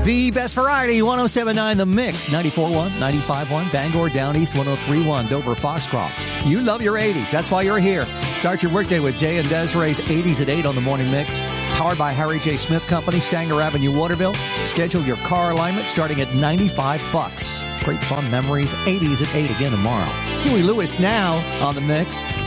The best variety, 107.9 The Mix, 94.1, 95.1, Bangor, Down East, 103.1, Dover, Foxcroft. You love your 80s. That's why you're here. Start your workday with Jay and Desiree's 80s at 8 on the Morning Mix. Powered by Harry J. Smith Company, Sanger Avenue, Waterville. Schedule your car alignment starting at $95. Great fun memories, 80s at 8 again tomorrow. Huey Lewis now on The Mix.